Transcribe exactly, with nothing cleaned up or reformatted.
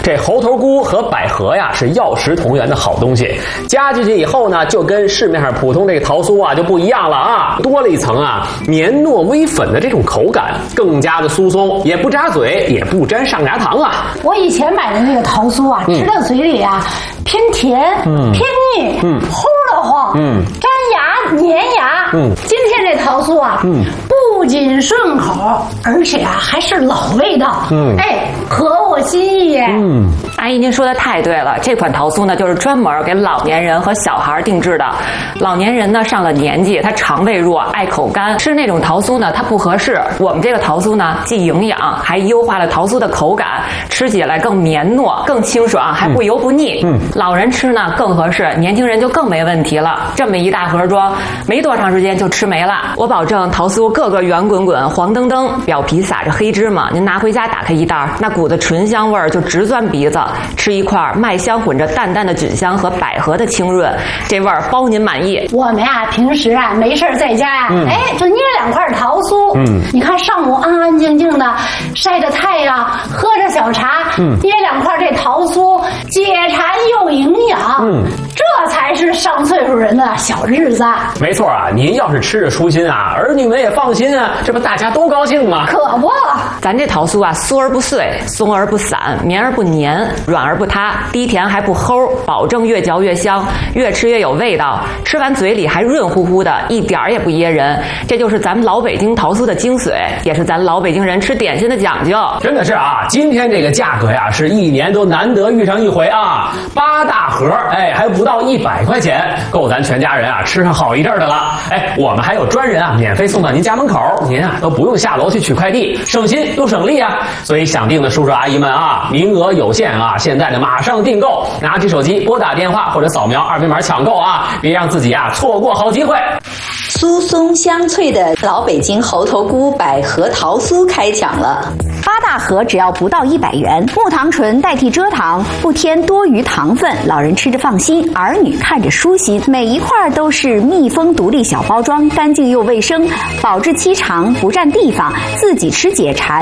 这猴头菇和百合呀是药食同源的好东西，加进去以后呢，就跟市面上普通这个桃酥啊就不一样了啊，多了一层啊绵糯微粉的这种口感，更加的酥松，也不扎嘴，也不沾上牙糖啊。 我以前买的那个桃酥啊，吃到嘴里啊，偏甜，嗯，偏腻，嗯，齁得慌，嗯，粘牙粘牙，嗯，今天这桃酥啊，嗯，不仅顺口，而且啊还是老味道，嗯，哎，合我心意耶。 嗯，阿姨您说的太对了，这款桃酥呢就是专门给老年人和小孩定制的。老年人呢上了年纪，他肠胃弱，爱口干，吃那种桃酥呢它不合适。我们这个桃酥呢既营养，还优化了桃酥的口感，吃起来更绵糯，更清爽，还不油不腻。嗯，老人吃呢更合适，年轻人就更没问题了。这么一大盒装，没多长时间就吃没了。我保证桃酥个个圆滚滚、黄澄澄，表皮撒着黑芝麻，您拿回家打开一袋，那股子醇香味儿就直钻鼻子。吃一块，麦香混着淡淡的菌香和百合的清润，这味儿包您满意。 我们呀、啊、平时啊没事在家呀、啊嗯，哎就捏两块桃酥，嗯，你看上午安安静静的晒着太阳，喝着小茶，嗯，捏两块这桃酥，解馋又营养，嗯，这才是上岁数人的小日子。 没错啊，您要是吃着舒心啊，儿女们也放心啊，这不大家都高兴吗？ 可不， 咱这桃酥啊，酥而不碎，松而不散，绵而不黏，软而不塌，低甜还不齁，保证越嚼越香，越吃越有味道，吃完嘴里还润乎乎的，一点儿也不噎人。这就是咱们老北京桃酥的精髓，也是咱老北京人吃点心的讲究。 真的是啊，今天这个价格呀，是一年都难得遇上一回啊，八大盒，哎，还不到一百块钱，够咱全家人啊吃上好一阵的了。哎，我们还有专人啊，免费送到您家门口，您啊都不用下楼去取快递，省心又省力啊。所以想订的叔叔阿姨们啊，名额有限啊，现在呢马上订购，拿起手机拨打电话或者扫描二维码抢购啊，别让自己啊错过好机会。 酥松香脆的老北京猴头菇百合桃酥开抢了， 八大盒只要不到一百元，木糖醇代替蔗糖，不添多余糖分，老人吃着放心，儿女看着舒心。每一块都是密封独立小包装，干净又卫生，保质期长，不占地方，自己吃解馋。